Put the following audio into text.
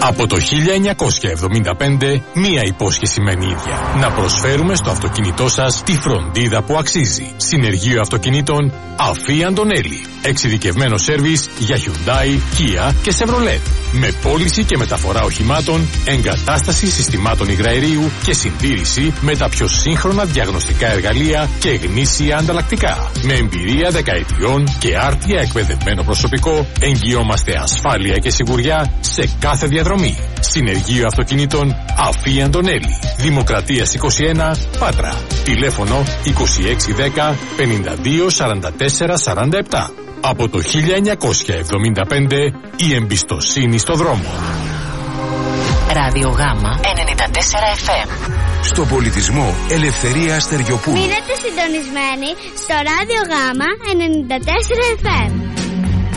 Από το 1975, μία υπόσχεση μένει ίδια. Να προσφέρουμε στο αυτοκίνητό σας τη φροντίδα που αξίζει. Συνεργείο αυτοκινήτων Αφή Αντωνέλη. Εξειδικευμένο σέρβις για Hyundai, Kia και Chevrolet. Με πώληση και μεταφορά οχημάτων, εγκατάσταση συστημάτων υγραερίου και συντήρηση με τα πιο σύγχρονα διαγνωστικά εργαλεία και γνήσια ανταλλακτικά. Με εμπειρία δεκαετιών και άρτια εκπαιδευμένο προσωπικό, εγγυόμαστε ασφάλεια και σιγουριά σε κάθε διαδρομή. Συνεργείο αυτοκινήτων Αφή Αντωνέλη. Δημοκρατίας 21, Πάτρα. Τηλέφωνο 2610 52 44 47. Από το 1975 η εμπιστοσύνη στο δρόμο. Ράδιο Γάμα 94 FM. Στο πολιτισμό Ελευθερία Στεριοπούλου. Μείνετε συντονισμένοι στο Ράδιο Γάμα 94 FM.